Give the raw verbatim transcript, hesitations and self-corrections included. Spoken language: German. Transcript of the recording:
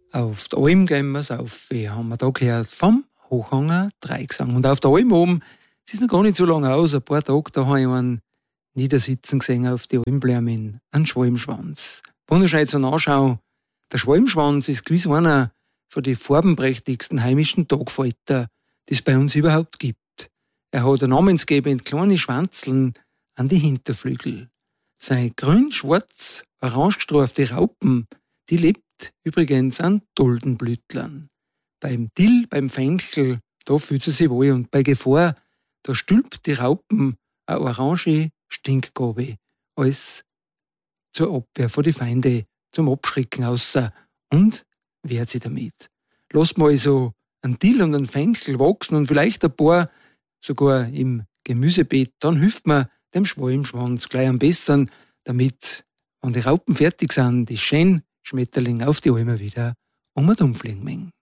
Auf der Alm gehen wir auf, haben wir da gehört vom Hochhanger Dreigesang. Und auf der Alm oben, es ist noch gar nicht so lange aus, ein paar Tage, da habe ich einen niedersitzen gesehen auf die Almblämen, einen Schwalmschwanz. Wunderschön zum Anschauen. Der Schwalmschwanz ist gewiss einer von den farbenprächtigsten heimischen Tagfalter, die es bei uns überhaupt gibt. Er hat eine namensgebend kleine Schwanzeln an die Hinterflügel. Seine grün-schwarz, orange gestreifte Raupen, die lebt übrigens an Doldenblütlern. Beim Dill, beim Fenchel, da fühlt sie sich wohl. Und bei Gefahr, da stülpt die Raupen eine orange Stinkgabe, als zur Abwehr von den Feinden, zum Abschrecken außer und wehrt sie damit. Lasst mal also einen Dill und einen Fenchel wachsen und vielleicht ein paar sogar im Gemüsebeet, dann hilft man dem Schwalmschwanz gleich am besten, damit, wenn die Raupen fertig sind, die schönen Schmetterlinge auf die Alme wieder um und umfliegen mögen.